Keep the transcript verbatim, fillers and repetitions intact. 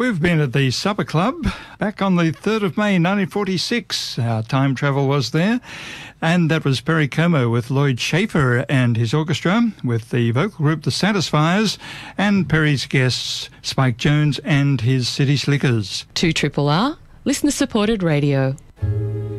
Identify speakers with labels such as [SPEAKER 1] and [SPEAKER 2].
[SPEAKER 1] We've been at the Supper Club back on the third of May nineteen forty-six. Our time travel was there. And that was Perry Como with Lloyd Schaefer and his orchestra, with the vocal group The Satisfiers, and Perry's guests Spike Jones and his City Slickers.
[SPEAKER 2] two R R R, listener-supported radio.